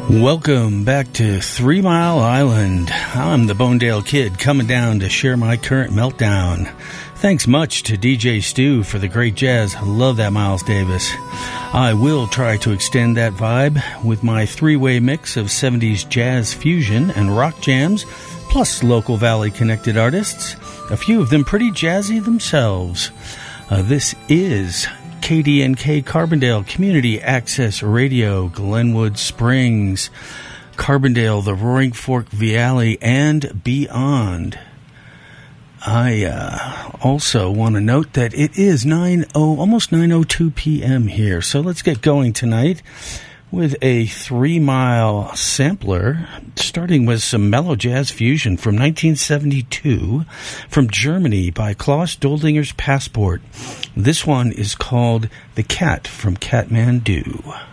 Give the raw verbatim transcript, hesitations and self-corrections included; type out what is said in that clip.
Welcome back to Three Mile Island. I'm the Bonedale Kid coming down to share my current meltdown. Thanks much to D J Stu for the great jazz. I love that Miles Davis. I will try to extend that vibe with my three-way mix of seventies jazz fusion and rock jams, plus local valley-connected artists, a few of them pretty jazzy themselves. Uh, this is K D N K Carbondale Community Access Radio, Glenwood Springs, Carbondale, the Roaring Fork Valley, and beyond. I uh, also want to note that it is nine oh, almost nine oh two p.m. here, so let's get going tonight with a three-mile sampler, starting with some mellow jazz fusion from nineteen seventy-two from Germany by Klaus Doldinger's Passport. This one is called The Cat from Kathmandu.